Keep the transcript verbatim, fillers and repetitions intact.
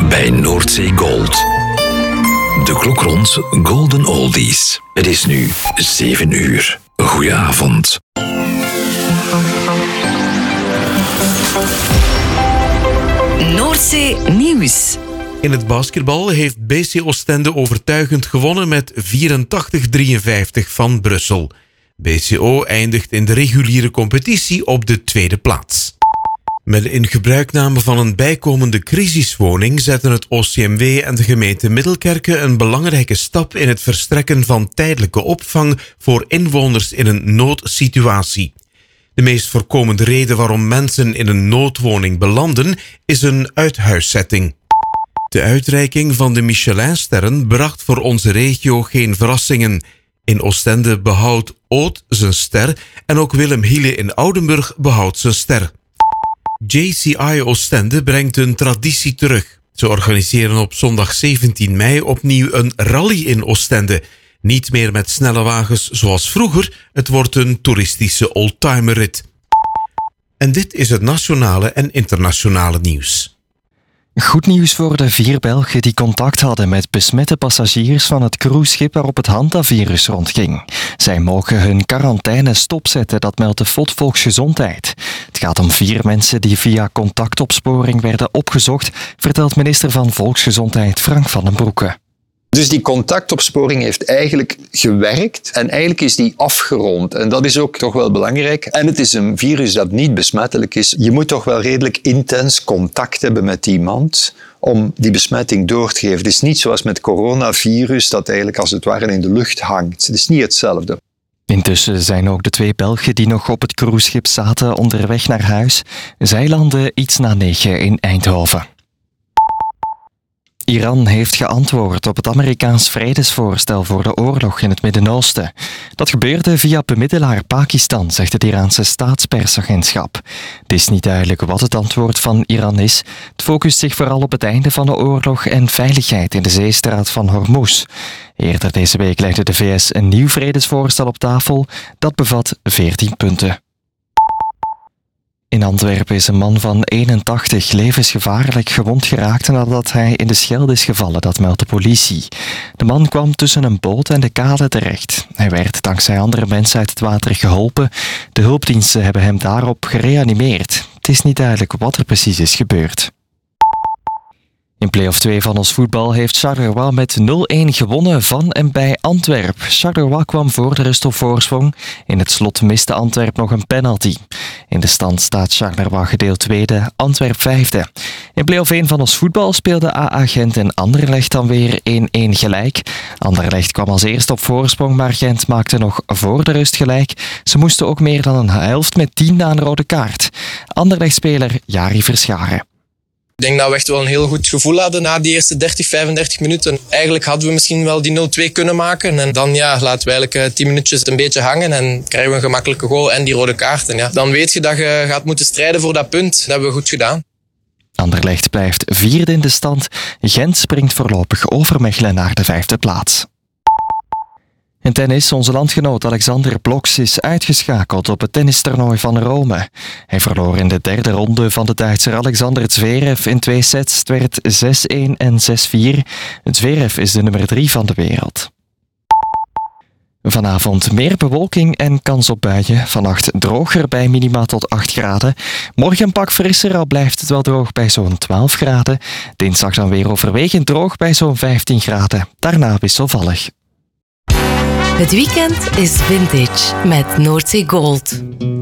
bij Noordzee Gold. De klok rond Golden Oldies. Het is nu zeven uur. Goedenavond. Noordzee Nieuws. In het basketbal heeft B C Oostende overtuigend gewonnen met vierentachtig drieënvijftig van Brussel. B C O eindigt in de reguliere competitie op de tweede plaats. Met de ingebruikname van een bijkomende crisiswoning zetten het O C M W en de gemeente Middelkerke een belangrijke stap in het verstrekken van tijdelijke opvang voor inwoners in een noodsituatie. De meest voorkomende reden waarom mensen in een noodwoning belanden is een uithuiszetting. De uitreiking van de Michelinsterren bracht voor onze regio geen verrassingen. In Oostende behoudt Oud zijn ster en ook Willem Hiele in Oudenburg behoudt zijn ster. J C I Oostende brengt een traditie terug. Ze organiseren op zondag zeventien mei opnieuw een rally in Oostende. Niet meer met snelle wagens zoals vroeger, het wordt een toeristische oldtimerrit. En dit is het nationale en internationale nieuws. Goed nieuws voor de vier Belgen die contact hadden met besmette passagiers van het cruiseschip waarop het hantavirus rondging. Zij mogen hun quarantaine stopzetten, dat meldt de F O D Volksgezondheid. Het gaat om vier mensen die via contactopsporing werden opgezocht, vertelt minister van Volksgezondheid Frank van den Broeke. Dus die contactopsporing heeft eigenlijk gewerkt en eigenlijk is die afgerond. En dat is ook toch wel belangrijk. En het is een virus dat niet besmettelijk is. Je moet toch wel redelijk intens contact hebben met iemand om die besmetting door te geven. Het is niet zoals met coronavirus dat eigenlijk als het ware in de lucht hangt. Het is niet hetzelfde. Intussen zijn ook de twee Belgen die nog op het cruiseschip zaten onderweg naar huis. Zij landen iets na negen in Eindhoven. Iran heeft geantwoord op het Amerikaans vredesvoorstel voor de oorlog in het Midden-Oosten. Dat gebeurde via bemiddelaar Pakistan, zegt het Iraanse staatspersagentschap. Het is niet duidelijk wat het antwoord van Iran is. Het focust zich vooral op het einde van de oorlog en veiligheid in de zeestraat van Hormuz. Eerder deze week legde de V S een nieuw vredesvoorstel op tafel. Dat bevat veertien punten. In Antwerpen is een man van eenentachtig levensgevaarlijk gewond geraakt nadat hij in de Schelde is gevallen, dat meldt de politie. De man kwam tussen een boot en de kade terecht. Hij werd dankzij andere mensen uit het water geholpen. De hulpdiensten hebben hem daarop gereanimeerd. Het is niet duidelijk wat er precies is gebeurd. In play-off twee van ons voetbal heeft Charleroi met nul-een gewonnen van en bij Antwerp. Charleroi kwam voor de rust op voorsprong. In het slot miste Antwerp nog een penalty. In de stand staat Charleroi gedeeld tweede, Antwerp vijfde. In play-off één van ons voetbal speelden A A Gent en Anderlecht dan weer één-één gelijk. Anderlecht kwam als eerste op voorsprong, maar Gent maakte nog voor de rust gelijk. Ze moesten ook meer dan een helft met tien na een rode kaart. Anderlecht-speler Jari Verscharen. Ik denk dat we echt wel een heel goed gevoel hadden na die eerste dertig, vijfendertig minuten. Eigenlijk hadden we misschien wel die nul-twee kunnen maken. En dan ja, laten we eigenlijk tien minuutjes een beetje hangen en krijgen we een gemakkelijke goal en die rode kaart. En ja, dan weet je dat je gaat moeten strijden voor dat punt. Dat hebben we goed gedaan. Anderlecht blijft vierde in de stand. Gent springt voorlopig over Mechelen naar de vijfde plaats. In tennis, onze landgenoot Alexander Bloksch is uitgeschakeld op het tennistoernooi van Rome. Hij verloor in de derde ronde van de Duitser Alexander Zverev in twee sets. Het werd zes-een en zes-vier. Zverev is de nummer drie van de wereld. Vanavond meer bewolking en kans op buien. Vannacht droger bij minima tot acht graden. Morgen een pak frisser, al blijft het wel droog bij zo'n twaalf graden. Dinsdag dan weer overwegend droog bij zo'n vijftien graden. Daarna wisselvallig. Het weekend is vintage met Noordzee Gold.